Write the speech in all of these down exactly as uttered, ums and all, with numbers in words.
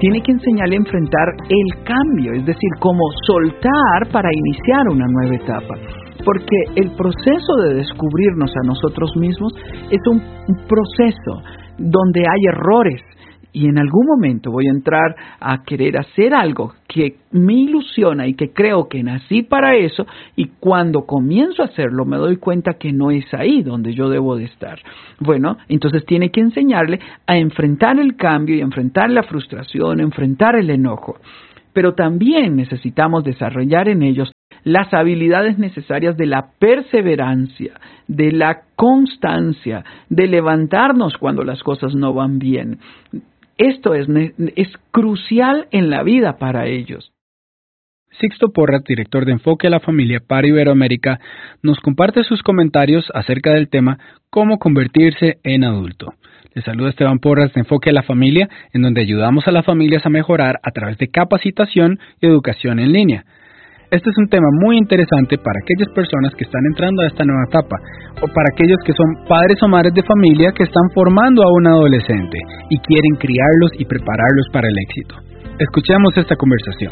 tiene que enseñarle a enfrentar el cambio, es decir, cómo soltar para iniciar una nueva etapa. Porque el proceso de descubrirnos a nosotros mismos es un, un proceso donde hay errores. Y en algún momento voy a entrar a querer hacer algo que me ilusiona y que creo que nací para eso, y cuando comienzo a hacerlo me doy cuenta que no es ahí donde yo debo de estar. Bueno, entonces tiene que enseñarle a enfrentar el cambio y enfrentar la frustración, enfrentar el enojo. Pero también necesitamos desarrollar en ellos las habilidades necesarias de la perseverancia, de la constancia, de levantarnos cuando las cosas no van bien. Esto es, es crucial en la vida para ellos. Sixto Porras, director de Enfoque a la Familia para Iberoamérica, nos comparte sus comentarios acerca del tema cómo convertirse en adulto. Les saluda Esteban Porras de Enfoque a la Familia, en donde ayudamos a las familias a mejorar a través de capacitación y educación en línea. Este es un tema muy interesante para aquellas personas que están entrando a esta nueva etapa, o para aquellos que son padres o madres de familia que están formando a un adolescente y quieren criarlos y prepararlos para el éxito. Escuchemos esta conversación.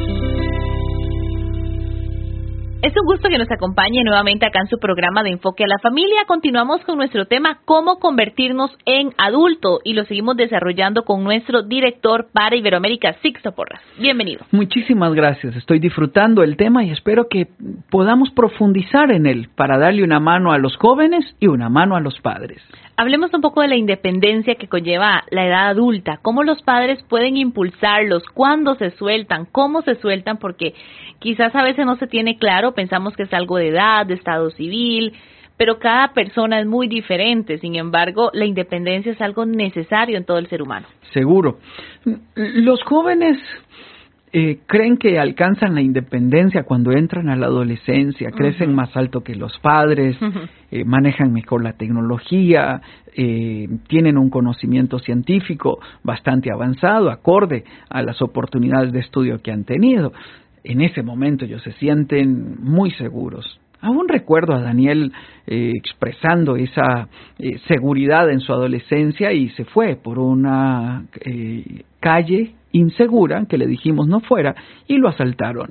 Es un gusto que nos acompañe nuevamente acá en su programa de Enfoque a la Familia. Continuamos con nuestro tema, cómo convertirnos en adulto, y lo seguimos desarrollando con nuestro director para Iberoamérica, Sixto Porras. Bienvenido. Muchísimas gracias. Estoy disfrutando el tema y espero que podamos profundizar en él para darle una mano a los jóvenes y una mano a los padres. Hablemos un poco de la independencia que conlleva la edad adulta, cómo los padres pueden impulsarlos, cuándo se sueltan, cómo se sueltan, porque quizás a veces no se tiene claro, pensamos que es algo de edad, de estado civil, pero cada persona es muy diferente. Sin embargo, la independencia es algo necesario en todo el ser humano. Seguro. Los jóvenes eh, creen que alcanzan la independencia cuando entran a la adolescencia, uh-huh. crecen más alto que los padres, uh-huh. eh, manejan mejor la tecnología, eh, tienen un conocimiento científico bastante avanzado, acorde a las oportunidades de estudio que han tenido. En ese momento ellos se sienten muy seguros. Aún recuerdo a Daniel eh, expresando esa eh, seguridad en su adolescencia y se fue por una eh, calle insegura que le dijimos no fuera y lo asaltaron.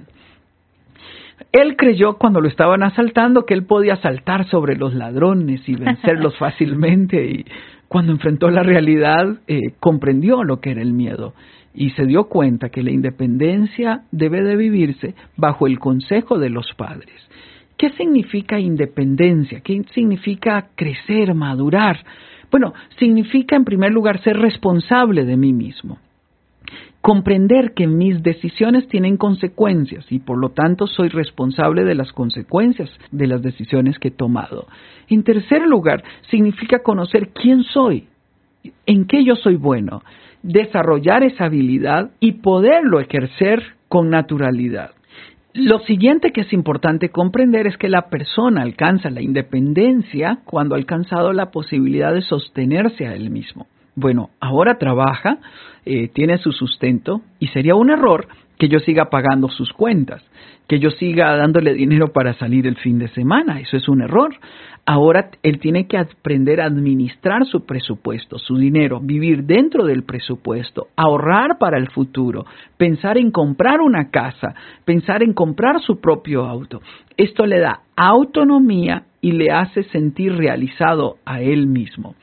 Él creyó cuando lo estaban asaltando que él podía saltar sobre los ladrones y vencerlos fácilmente, y cuando enfrentó la realidad eh, comprendió lo que era el miedo y se dio cuenta que la independencia debe de vivirse bajo el consejo de los padres. ¿Qué significa independencia? ¿Qué significa crecer, madurar? Bueno, significa en primer lugar ser responsable de mí mismo. Comprender que mis decisiones tienen consecuencias y por lo tanto soy responsable de las consecuencias de las decisiones que he tomado. En tercer lugar, significa conocer quién soy, en qué yo soy bueno, desarrollar esa habilidad y poderlo ejercer con naturalidad. Lo siguiente que es importante comprender es que la persona alcanza la independencia cuando ha alcanzado la posibilidad de sostenerse a él mismo. Bueno, ahora trabaja, eh, tiene su sustento y sería un error que yo siga pagando sus cuentas, que yo siga dándole dinero para salir el fin de semana. Eso es un error. Ahora él tiene que aprender a administrar su presupuesto, su dinero, vivir dentro del presupuesto, ahorrar para el futuro, pensar en comprar una casa, pensar en comprar su propio auto. Esto le da autonomía y le hace sentir realizado a él mismo.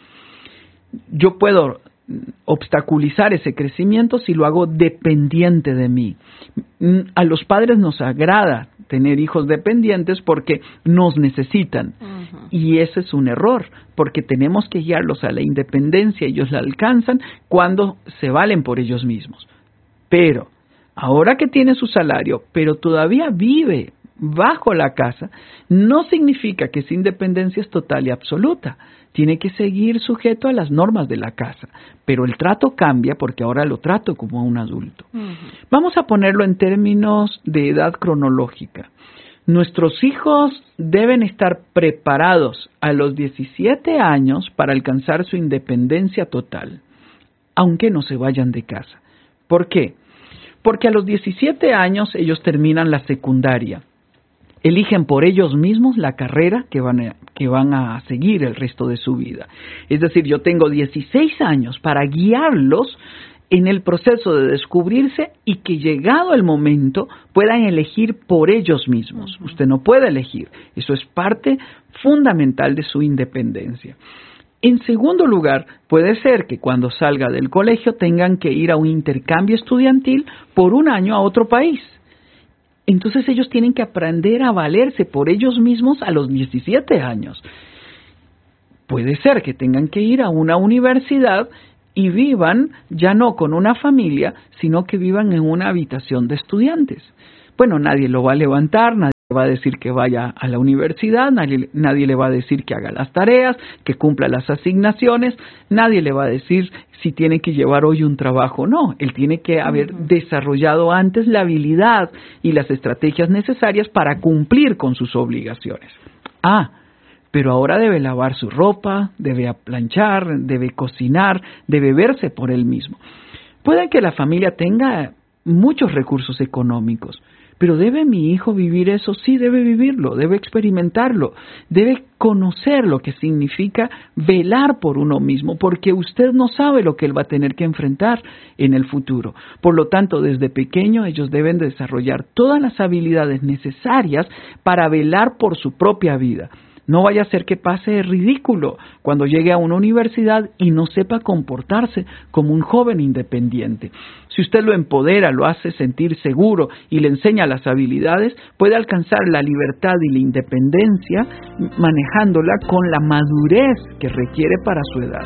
Yo puedo obstaculizar ese crecimiento si lo hago dependiente de mí. A los padres nos agrada tener hijos dependientes porque nos necesitan. Uh-huh. Y ese es un error, porque tenemos que guiarlos a la independencia. Ellos la alcanzan cuando se valen por ellos mismos. Pero, ahora que tiene su salario, pero todavía vive bajo la casa, no significa que esa independencia es total y absoluta. Tiene que seguir sujeto a las normas de la casa, pero el trato cambia porque ahora lo trato como un adulto. Uh-huh. Vamos a ponerlo en términos de edad cronológica. Nuestros hijos deben estar preparados a los diecisiete años para alcanzar su independencia total, aunque no se vayan de casa. ¿Por qué? Porque a los diecisiete años ellos terminan la secundaria. Eligen por ellos mismos la carrera que van a, que van a seguir el resto de su vida. Es decir, yo tengo dieciséis años para guiarlos en el proceso de descubrirse y que llegado el momento puedan elegir por ellos mismos. Uh-huh. Usted no puede elegir. Eso es parte fundamental de su independencia. En segundo lugar, puede ser que cuando salga del colegio tengan que ir a un intercambio estudiantil por un año a otro país. Entonces ellos tienen que aprender a valerse por ellos mismos a los diecisiete años. Puede ser que tengan que ir a una universidad y vivan ya no con una familia, sino que vivan en una habitación de estudiantes. Bueno, nadie lo va a levantar, nadie le va a decir que vaya a la universidad, nadie, nadie le va a decir que haga las tareas, que cumpla las asignaciones, nadie le va a decir si tiene que llevar hoy un trabajo. No, él tiene que haber uh-huh. desarrollado antes la habilidad y las estrategias necesarias para cumplir con sus obligaciones. Ah, pero ahora debe lavar su ropa, debe planchar, debe cocinar, debe verse por él mismo. Puede que la familia tenga muchos recursos económicos, pero ¿debe mi hijo vivir eso? Sí, debe vivirlo, debe experimentarlo, debe conocer lo que significa velar por uno mismo, porque usted no sabe lo que él va a tener que enfrentar en el futuro. Por lo tanto, desde pequeño ellos deben desarrollar todas las habilidades necesarias para velar por su propia vida. No vaya a ser que pase ridículo cuando llegue a una universidad y no sepa comportarse como un joven independiente. Si usted lo empodera, lo hace sentir seguro y le enseña las habilidades, puede alcanzar la libertad y la independencia manejándola con la madurez que requiere para su edad.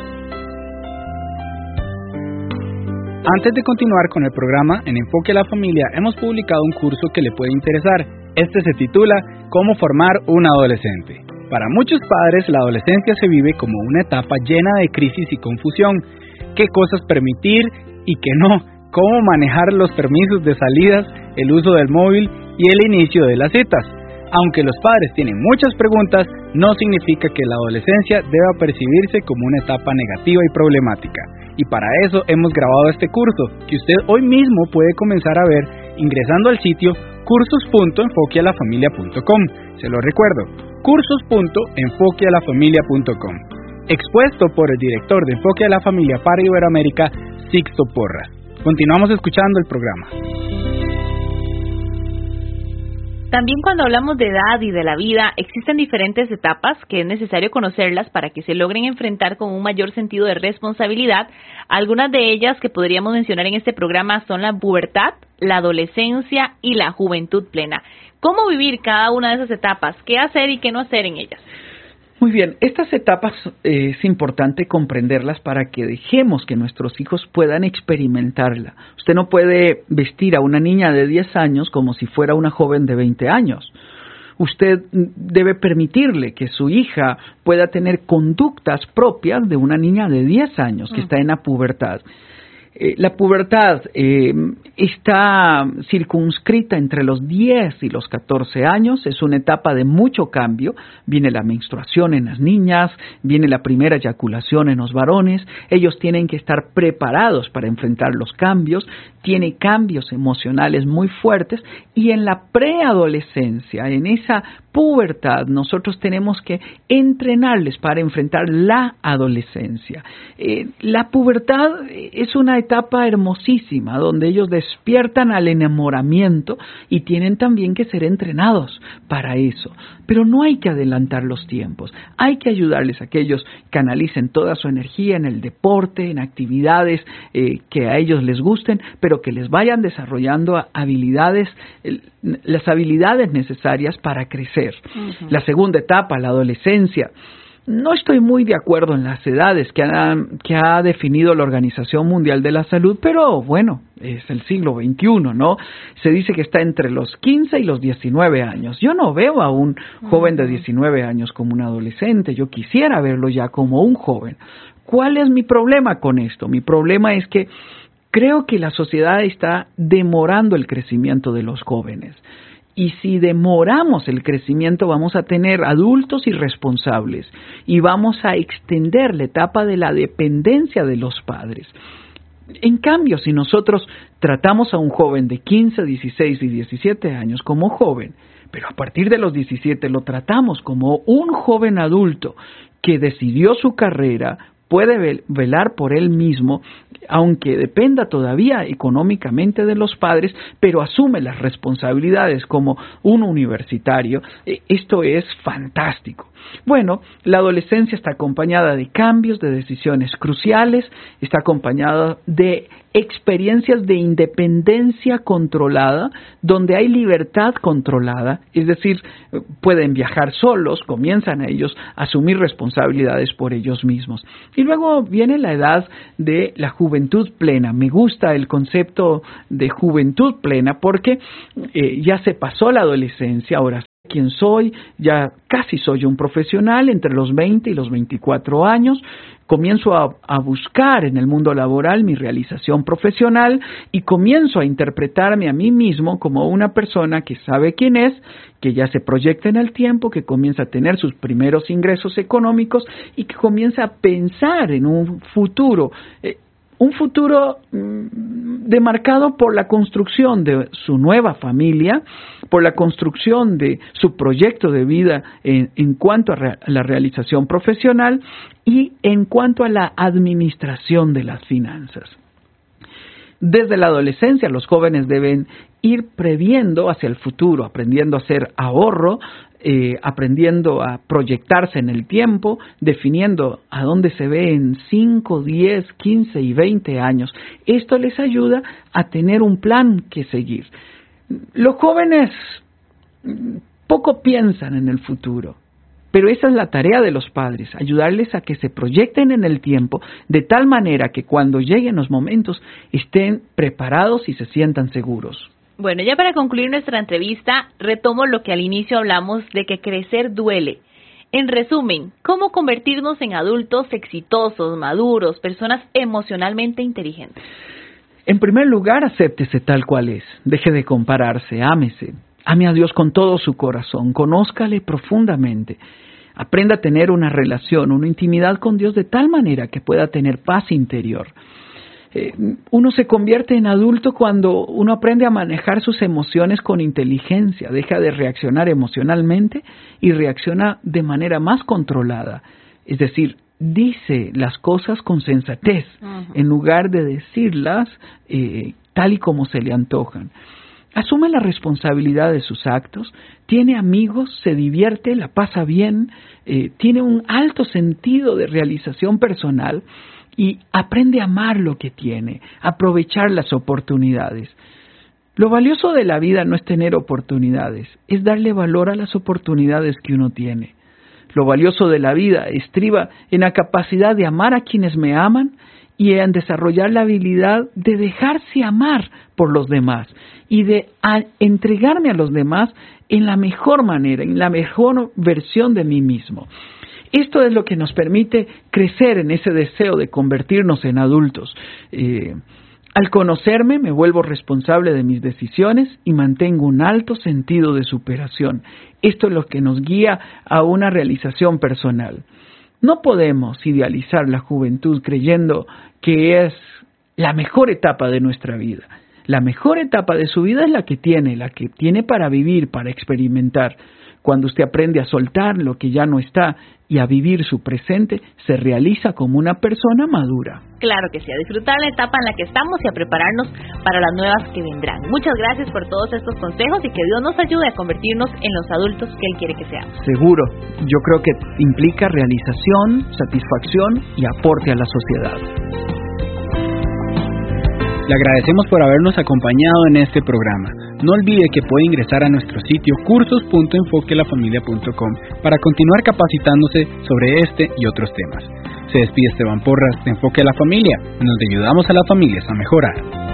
Antes de continuar con el programa, en Enfoque a la Familia hemos publicado un curso que le puede interesar. Este se titula ¿Cómo formar un adolescente? Para muchos padres, la adolescencia se vive como una etapa llena de crisis y confusión. ¿Qué cosas permitir y qué no? ¿Cómo manejar los permisos de salidas, el uso del móvil y el inicio de las citas? Aunque los padres tienen muchas preguntas, no significa que la adolescencia deba percibirse como una etapa negativa y problemática. Y para eso hemos grabado este curso, que usted hoy mismo puede comenzar a ver ingresando al sitio cursos punto enfoque a la familia punto com. Se lo recuerdo, cursos punto enfoque a la familia punto com. Expuesto por el director de Enfoque a la Familia para Iberoamérica, Sixto Porras. Continuamos escuchando el programa. También cuando hablamos de edad y de la vida, existen diferentes etapas que es necesario conocerlas para que se logren enfrentar con un mayor sentido de responsabilidad. Algunas de ellas que podríamos mencionar en este programa son la pubertad, la adolescencia y la juventud plena. ¿Cómo vivir cada una de esas etapas? ¿Qué hacer y qué no hacer en ellas? Muy bien, estas etapas eh, es importante comprenderlas para que dejemos que nuestros hijos puedan experimentarla. Usted no puede vestir a una niña de diez años como si fuera una joven de veinte años. Usted debe permitirle que su hija pueda tener conductas propias de una niña de diez años que está en la pubertad. Eh, la pubertad eh, está circunscrita entre los diez y los catorce años, es una etapa de mucho cambio, viene la menstruación en las niñas, viene la primera eyaculación en los varones, ellos tienen que estar preparados para enfrentar los cambios, tiene cambios emocionales muy fuertes y en la preadolescencia, en esa pubertad, nosotros tenemos que entrenarles para enfrentar la adolescencia. Eh, la pubertad es una etapa hermosísima donde ellos despiertan al enamoramiento y tienen también que ser entrenados para eso. Pero no hay que adelantar los tiempos, hay que ayudarles a que ellos canalicen toda su energía en el deporte, en actividades eh, que a ellos les gusten, pero que les vayan desarrollando habilidades, eh, las habilidades necesarias para crecer. Uh-huh. La segunda etapa, la adolescencia. No estoy muy de acuerdo en las edades que, han, que ha definido la Organización Mundial de la Salud, pero bueno, es el siglo veintiuno, ¿no? Se dice que está entre los quince y los diecinueve años. Yo no veo a un joven de diecinueve años como un adolescente, yo quisiera verlo ya como un joven. ¿Cuál es mi problema con esto? Mi problema es que creo que la sociedad está demorando el crecimiento de los jóvenes. Y si demoramos el crecimiento, vamos a tener adultos irresponsables y vamos a extender la etapa de la dependencia de los padres. En cambio, si nosotros tratamos a un joven de quince, dieciséis y diecisiete años como joven, pero a partir de los diecisiete lo tratamos como un joven adulto que decidió su carrera, puede velar por él mismo, aunque dependa todavía económicamente de los padres, pero asume las responsabilidades como un universitario. Esto es fantástico. Bueno, la adolescencia está acompañada de cambios, de decisiones cruciales, está acompañada de experiencias de independencia controlada, donde hay libertad controlada, es decir, pueden viajar solos, comienzan ellos a asumir responsabilidades por ellos mismos. Y luego viene la edad de la juventud plena. Me gusta el concepto de juventud plena porque eh, ya se pasó la adolescencia, ahora quién soy, ya casi soy un profesional entre los veinte y los veinticuatro años, comienzo a, a buscar en el mundo laboral mi realización profesional y comienzo a interpretarme a mí mismo como una persona que sabe quién es, que ya se proyecta en el tiempo, que comienza a tener sus primeros ingresos económicos y que comienza a pensar en un futuro. Eh, Un futuro demarcado por la construcción de su nueva familia, por la construcción de su proyecto de vida en, en cuanto a re, la realización profesional y en cuanto a la administración de las finanzas. Desde la adolescencia, los jóvenes deben ir previendo hacia el futuro, aprendiendo a hacer ahorro, eh, aprendiendo a proyectarse en el tiempo, definiendo a dónde se ve en cinco, diez, quince y veinte años. Esto les ayuda a tener un plan que seguir. Los jóvenes poco piensan en el futuro, pero esa es la tarea de los padres, ayudarles a que se proyecten en el tiempo de tal manera que cuando lleguen los momentos estén preparados y se sientan seguros. Bueno, ya para concluir nuestra entrevista, retomo lo que al inicio hablamos de que crecer duele. En resumen, ¿cómo convertirnos en adultos exitosos, maduros, personas emocionalmente inteligentes? En primer lugar, acéptese tal cual es. Deje de compararse, ámese. Ame a Dios con todo su corazón, conózcale profundamente. Aprenda a tener una relación, una intimidad con Dios de tal manera que pueda tener paz interior. Eh, uno se convierte en adulto cuando uno aprende a manejar sus emociones con inteligencia, deja de reaccionar emocionalmente y reacciona de manera más controlada. Es decir, dice las cosas con sensatez, uh-huh, en lugar de decirlas eh, tal y como se le antojan. Asume la responsabilidad de sus actos, tiene amigos, se divierte, la pasa bien, eh, tiene un alto sentido de realización personal y aprende a amar lo que tiene, aprovechar las oportunidades. Lo valioso de la vida no es tener oportunidades, es darle valor a las oportunidades que uno tiene. Lo valioso de la vida estriba en la capacidad de amar a quienes me aman y en desarrollar la habilidad de dejarse amar por los demás y de a, entregarme a los demás en la mejor manera, en la mejor versión de mí mismo. Esto es lo que nos permite crecer en ese deseo de convertirnos en adultos. Eh, al conocerme, me vuelvo responsable de mis decisiones y mantengo un alto sentido de superación. Esto es lo que nos guía a una realización personal. No podemos idealizar la juventud creyendo que es la mejor etapa de nuestra vida. La mejor etapa de su vida es la que tiene, la que tiene para vivir, para experimentar. Cuando usted aprende a soltar lo que ya no está y a vivir su presente, se realiza como una persona madura. Claro que sí, a disfrutar la etapa en la que estamos y a prepararnos para las nuevas que vendrán. Muchas gracias por todos estos consejos y que Dios nos ayude a convertirnos en los adultos que Él quiere que seamos. Seguro, yo creo que implica realización, satisfacción y aporte a la sociedad. Le agradecemos por habernos acompañado en este programa. No olvide que puede ingresar a nuestro sitio cursos punto enfoque la familia punto com para continuar capacitándose sobre este y otros temas. Se despide Esteban Porras de Enfoque a la Familia. Nos ayudamos a las familias a mejorar.